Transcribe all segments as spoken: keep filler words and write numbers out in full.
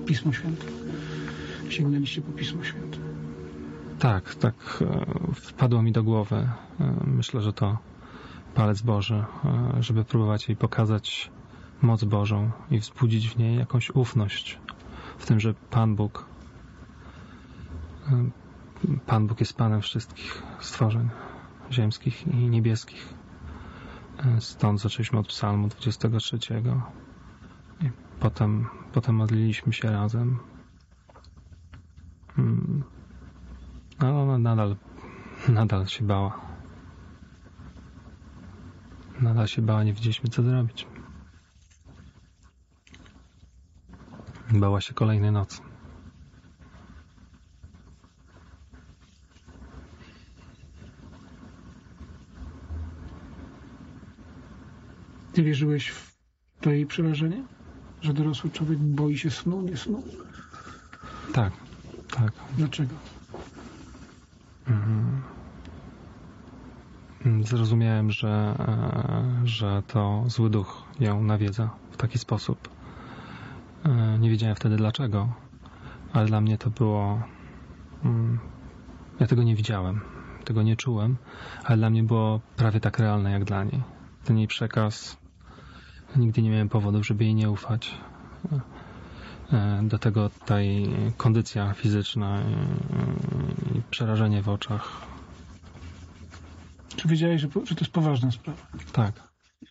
Pismo Święte. Sięgnęliście po Pismo Święte. Tak, tak e, wpadło mi do głowy. E, myślę, że to palec Boży, e, żeby próbować jej pokazać moc Bożą i wzbudzić w niej jakąś ufność w tym, że Pan Bóg e, Pan Bóg jest Panem wszystkich stworzeń ziemskich i niebieskich. E, stąd zaczęliśmy od Psalmu dwudziestego trzeciego i potem, potem modliliśmy się razem. Hmm. Ale ona nadal, nadal się bała. Nadal się bała, nie wiedzieliśmy, co zrobić. Bała się kolejnej nocy. Ty wierzyłeś w to jej przerażenie? Że dorosły człowiek boi się snu, nie snu? Tak, tak. Dlaczego? Zrozumiałem, że, że to zły duch ją nawiedza w taki sposób. Nie wiedziałem wtedy dlaczego, ale dla mnie to było... Ja tego nie widziałem, tego nie czułem, ale dla mnie było prawie tak realne jak dla niej. Ten jej przekaz, nigdy nie miałem powodów, żeby jej nie ufać. Do tego ta jej kondycja fizyczna i przerażenie w oczach. Czy wiedziałeś, że, że to jest poważna sprawa? Tak.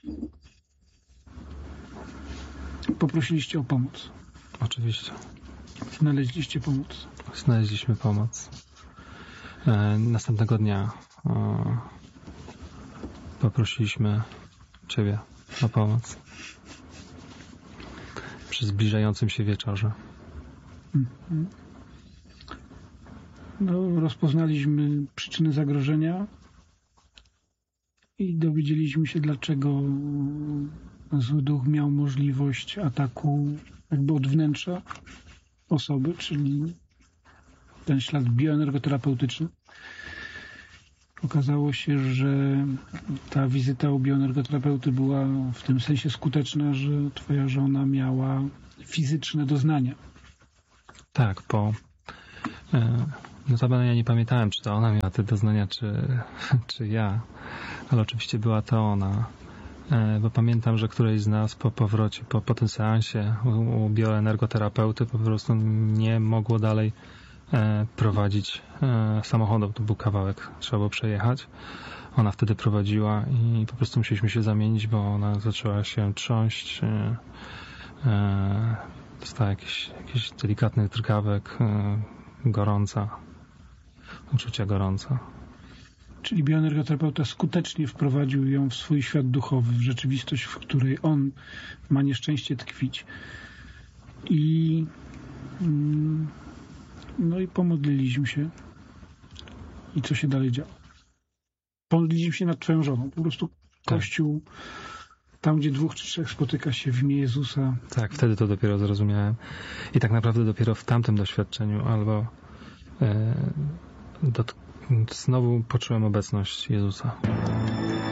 Poprosiliście o pomoc? Oczywiście. Znaleźliście pomoc? Znaleźliśmy pomoc. E, następnego dnia e, poprosiliśmy Ciebie o pomoc przy zbliżającym się wieczorze. Mhm. No, rozpoznaliśmy przyczyny zagrożenia i dowiedzieliśmy się, dlaczego zły duch miał możliwość ataku jakby od wnętrza osoby, czyli ten ślad bioenergoterapeutyczny. Okazało się, że ta wizyta u bioenergoterapeuty była w tym sensie skuteczna, że twoja żona miała fizyczne doznania. Tak, po... E, notabene ja nie pamiętałem, czy to ona miała te doznania, czy, czy ja, ale oczywiście była to ona. E, bo pamiętam, że któreś z nas po powrocie, po, po tym seansie u, u bioenergoterapeuty po prostu nie mogło dalej e, prowadzić e, samochodu. To był kawałek, trzeba było przejechać. Ona wtedy prowadziła i po prostu musieliśmy się zamienić, bo ona zaczęła się trząść. E, e, dostała jakiś, jakiś delikatny drgawek, e, gorąca, uczucia gorąca. Czyli bioenergoterapeuta skutecznie wprowadził ją w swój świat duchowy, w rzeczywistość, w której on ma nieszczęście tkwić. I no i pomodliliśmy się. I co się dalej działo? Pomodliliśmy się nad twoją żoną. Po prostu Kościół, tam gdzie dwóch czy trzech spotyka się w imię Jezusa. Tak, wtedy to dopiero zrozumiałem. I tak naprawdę dopiero w tamtym doświadczeniu albo e, dot- znowu poczułem obecność Jezusa.